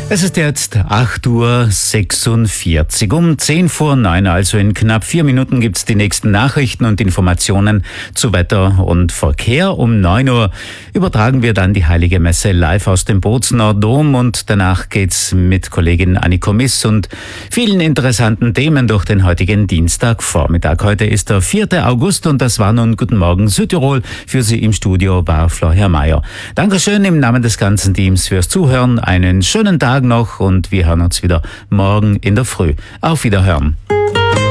Es ist jetzt 8:46 Uhr. Um 10:09, also in knapp 4 Minuten, gibt's die nächsten Nachrichten und Informationen zu Wetter und Verkehr. Um 9 Uhr übertragen wir dann die Heilige Messe live aus dem Bozener Dom und danach geht's mit Kollegin Anniko Miss und vielen interessanten Themen durch den heutigen Dienstagvormittag. Heute ist der 4. August und das war nun Guten Morgen Südtirol. Für Sie im Studio war Florian Mayer. Dankeschön im Namen des ganzen Teams fürs Zuhören. Einen schönen Tag noch und wir hören uns wieder morgen in der Früh. Auf Wiederhören.